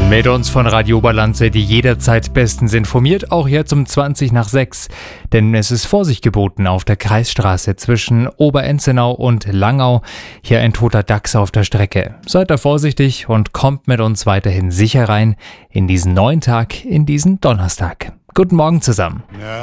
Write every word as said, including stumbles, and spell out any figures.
Mit uns von Radio Oberland die jederzeit bestens informiert, auch jetzt um zwanzig nach sechs. Denn es ist Vorsicht geboten auf der Kreisstraße zwischen Oberenzenau und Langau. Hier ein toter Dachs auf der Strecke. Seid da vorsichtig und kommt mit uns weiterhin sicher rein in diesen neuen Tag, in diesen Donnerstag. Guten Morgen zusammen. Ja.